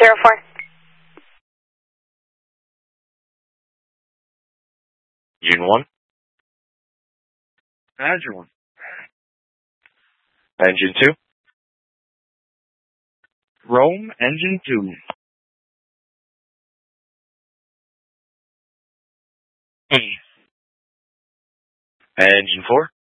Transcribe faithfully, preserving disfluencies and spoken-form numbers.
Zero four. June one. Badger one. Engine two. Rome, engine two. Engine four.